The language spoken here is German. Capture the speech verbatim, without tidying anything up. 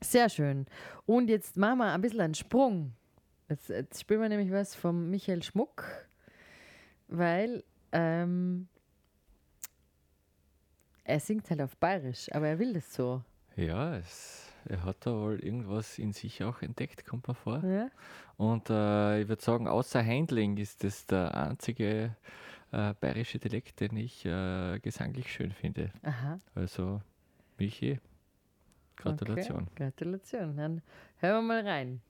Sehr schön. Und jetzt machen wir ein bisschen einen Sprung. Jetzt, jetzt spielen wir nämlich was von Michael Schmuck, weil ähm, er singt halt auf Bayerisch, aber er will das so. Ja, es, er hat da wohl irgendwas in sich auch entdeckt, kommt mir vor. Ja? Und äh, ich würde sagen, außer Heindling ist das der einzige äh, bayerische Dialekt, den ich äh, gesanglich schön finde. Aha. Also, Michi, Gratulation. Okay. Gratulation. Dann hören wir mal rein.